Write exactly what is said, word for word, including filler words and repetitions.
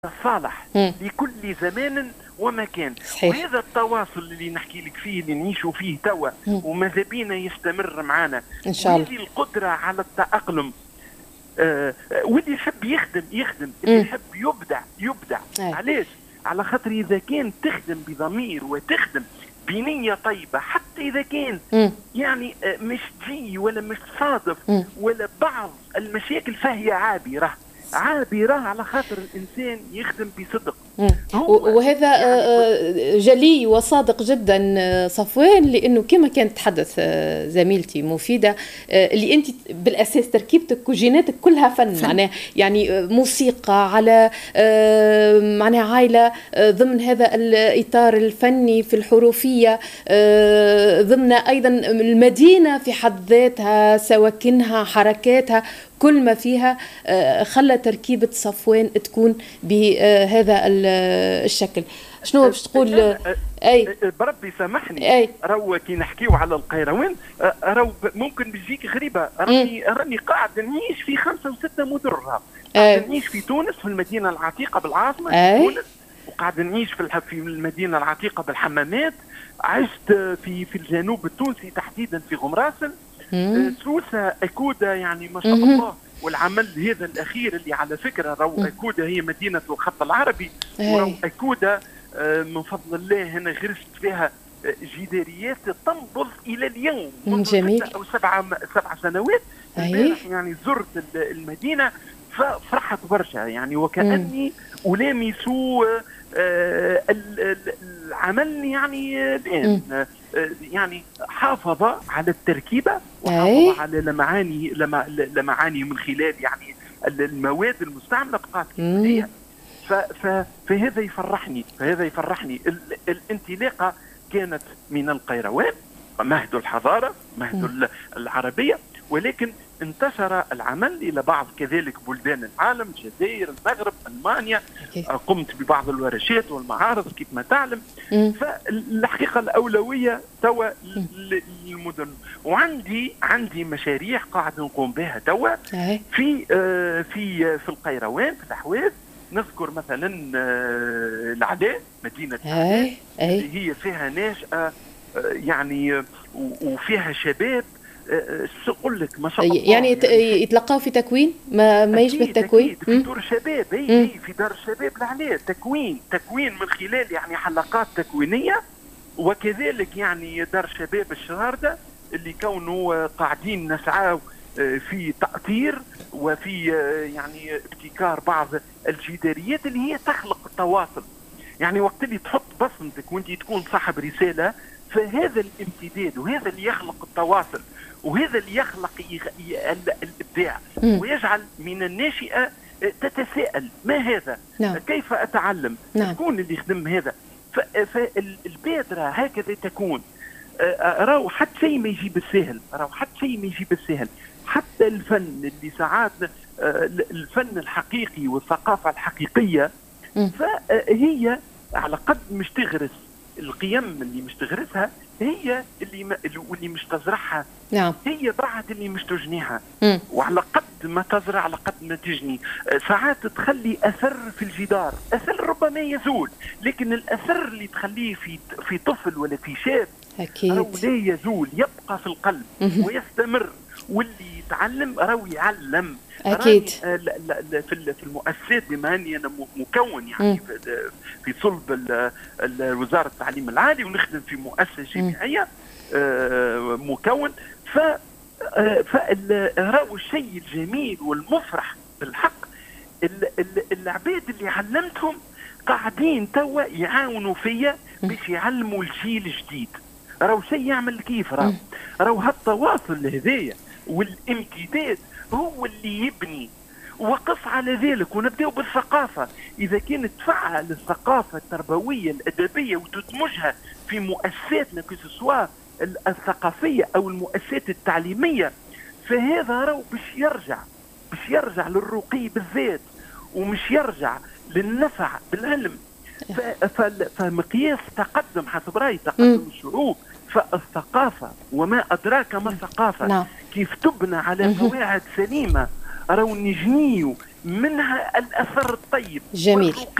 صالح مم. لكل زمان ومكان. صحيح. وهذا التواصل اللي نحكي لك فيه اللي نعيشوا فيه توا وماذا بينا يستمر معنا ان شاء الله. واللي القدره على التاقلم، آه واللي يحب يخدم يخدم، اللي مم. يحب يبدع يبدع. أي. علاش؟ على خاطر اذا كان تخدم بضمير وتخدم بنيه طيبه، حتى اذا كان مم. يعني آه، مش تجي ولا مش تصادف مم. ولا بعض المشاكل فهي عابره عابره، على خاطر الانسان يخدم بصدق. مم. هو وهذا يعني آه، جلي وصادق جدا آه، صفوان، لانه كما كانت تحدث آه، زميلتي مفيده، آه، اللي انت بالاساس تركيبتك وجيناتك كلها فن, فن. معناها يعني آه، موسيقى على آه، معناها عائله آه، ضمن هذا الاطار الفني في الحروفيه، آه، ضمن ايضا المدينه في حد ذاتها، سواكنها، حركاتها، كل ما فيها آه، خلى تركيبه صفوان تكون بهذا الشكل. شنو باش تقول؟ اي بربي سامحني، اي راهو كي نحكيو على القيروان راهو ممكن بيجيك غريبه، راني راني قاعد نعيش في خمسه وسته مدن، قاعد نعيش في تونس في المدينه العتيقه بالعاصمه تونس، وقاعد نعيش في في المدينه العتيقه بالحمامات، عشت في في الجنوب التونسي تحديدا في غمراسل، سوسه اكودا، يعني ما شاء الله. والعمل هذا الاخير اللي على فكره راهو اكودا هي مدينه الخط العربي، وراهو اكودا من فضل الله هنا غرست فيها جداريات تنبض الى اليوم منذ جميل. ستة او سبعة سبع سنوات. يعني زرت المدينه ففرحت برشا، يعني وكاني ألامس آه العمل يعني الان، يعني حافظ على التركيبه وحافظ على لمعاني لمعاني من خلال يعني المواد المستعمله بقات كيميائيه. فهذا يفرحني فهذا يفرحني الانطلاقه كانت من القيروان، مهد الحضاره، مهد العربيه، ولكن انتشر العمل الى بعض كذلك بلدان العالم، الجزائر، المغرب، المانيا. قمت ببعض الورشات والمعارض كيف ما تعلم. فالحقيقه الاولويه توا للمدن، وعندي عندي مشاريع قاعد نقوم بها توا في في في القيروان، في الاحواز. نذكر مثلا العلاء، مدينه العلاء اللي هي فيها ناشئه يعني وفيها شباب، سأقول لك ما شاء الله، يعني, يعني يتلقاو في تكوين ما ما يشبه التكوين في دار شباب. اي في دار الشباب العلاء تكوين تكوين من خلال يعني حلقات تكوينيه، وكذلك يعني دار شباب الشراردة اللي كونوا قاعدين نسعى في تأطير وفي يعني ابتكار بعض الجداريات اللي هي تخلق التواصل. يعني وقت اللي تحط بصمتك وانت تكون صاحب رسالة، فهذا الامتداد وهذا اللي يخلق التواصل، وهذا اللي يخلق الإبداع ويجعل من الناشئة تتساءل ما هذا؟ نعم. كيف أتعلم؟ نعم. شكون اللي يخدم هذا؟ فالبادرة هكذا تكون. راهو حتى شيء ما يجي بالسهل، راهو حتى شيء ما يجي بالسهل، حتى الفن اللي ساعات الفن الحقيقي والثقافة الحقيقية، فهي على قد مش تغرس القيم اللي مش تغرسها، هي اللي ما اللي مش تزرعها. نعم. هي بعد اللي مش تجنيها، وعلى قد ما تزرع على قد ما تجني. ساعات تخلي اثر في الجدار، اثر ربما يزول، لكن الاثر اللي تخليه في في طفل ولا في شاب اكيد راهو لا يزول، يبقى في القلب ويستمر. واللي يتعلم راهو يعلم اكيد. في في المؤسسات، بما اني انا مكون يعني في صلب وزاره التعليم العالي ونخدم في مؤسسه جامعيه مكون، ف راهو الشيء الجميل والمفرح بالحق العباد اللي علمتهم قاعدين توا يعاونوا فيا باش يعلموا الجيل الجديد. راهو شيء يعمل كيف، راهو راهو هالتواصل هذايا والامتداد هو اللي يبني. وقف على ذلك ونبداو بالثقافه. اذا كانت تفعل الثقافه التربويه الادبيه وتدمجها في مؤسساتنا كسوا الثقافيه او المؤسسات التعليميه، فهذا راهو باش يرجع باش يرجع للرقي بالذات، ومش يرجع للنفع بالعلم. فمقياس تقدم حسب رايي تقدم الشعوب فالثقافه، وما ادراك ما الثقافه. نعم. كيف تبنى على قواعد سليمه راهو نجنيو منها الاثر الطيب. جميل.